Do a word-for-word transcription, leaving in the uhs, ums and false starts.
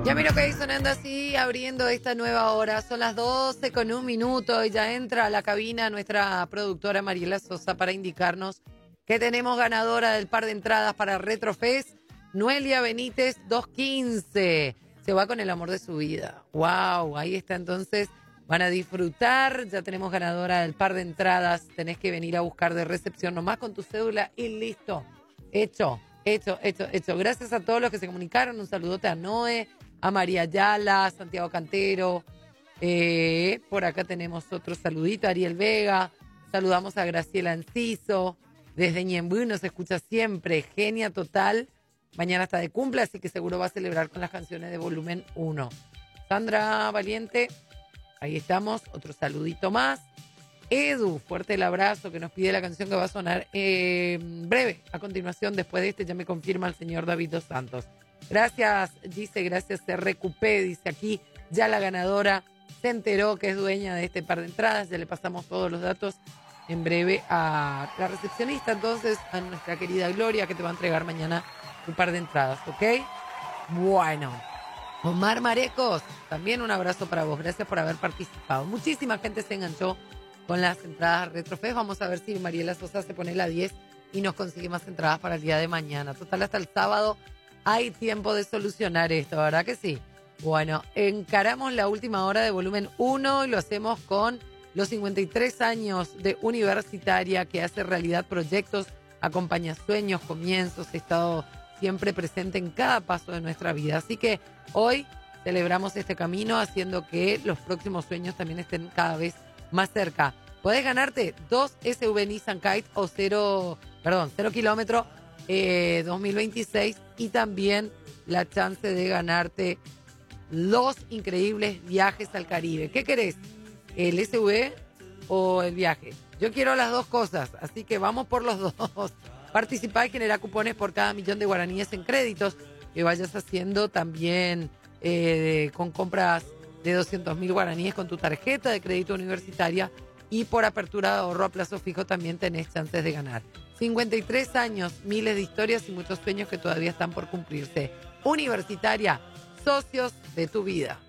Ya miro que ahí sonando así, abriendo esta nueva hora. Son las doce con un minuto y ya entra a la cabina nuestra productora Mariela Sosa para indicarnos que tenemos ganadora del par de entradas para Retrofest, Noelia Benítez doscientos quince. Se va con el amor de su vida. ¡Wow! Ahí está entonces. Van a disfrutar. Ya tenemos ganadora del par de entradas. Tenés que venir a buscar de recepción nomás con tu cédula y listo. Hecho, hecho, hecho, hecho. Gracias a todos los que se comunicaron. Un saludote a Noé, a María Ayala, a Santiago Cantero. Eh, por acá tenemos otro saludito, Ariel Vega. Saludamos a Graciela Enciso. Desde Ñemby nos escucha siempre. Genia total. Mañana está de cumple, así que seguro va a celebrar con las canciones de volumen uno. Sandra Valiente, ahí estamos. Otro saludito más. Edu, fuerte el abrazo, que nos pide la canción que va a sonar eh, breve. A continuación, después de este, ya me confirma el señor David Dos Santos. Gracias, dice, gracias, se recupé, dice aquí. Ya la ganadora se enteró que es dueña de este par de entradas. Ya le pasamos todos los datos en breve a la recepcionista, entonces, a nuestra querida Gloria, que te va a entregar mañana un par de entradas, ¿ok? Bueno, Omar Marecos, también un abrazo para vos. Gracias por haber participado. Muchísima gente se enganchó con las entradas Retrofest. Vamos a ver si Mariela Sosa se pone la diez y nos consigue más entradas para el día de mañana. Total, hasta el sábado hay tiempo de solucionar esto, ¿verdad que sí? Bueno, encaramos la última hora de volumen uno y lo hacemos con los cincuenta y tres años de universitaria que hace realidad proyectos, acompaña sueños, comienzos, ha estado siempre presente en cada paso de nuestra vida. Así que hoy celebramos este camino haciendo que los próximos sueños también estén cada vez más cerca. Podés ganarte dos S U V Nissan Kite o cero, perdón, cero kilómetro eh, dos mil veintiséis y también la chance de ganarte los increíbles viajes al Caribe. ¿Qué querés? ¿El S U V o el viaje? Yo quiero las dos cosas, así que vamos por los dos. Participá y generá cupones por cada millón de guaraníes en créditos que vayas haciendo también eh, con compras de doscientos mil guaraníes con tu tarjeta de crédito universitaria y por apertura de ahorro a plazo fijo también tenés chances de ganar. cincuenta y tres años, miles de historias y muchos sueños que todavía están por cumplirse. Universitaria, socios de tu vida.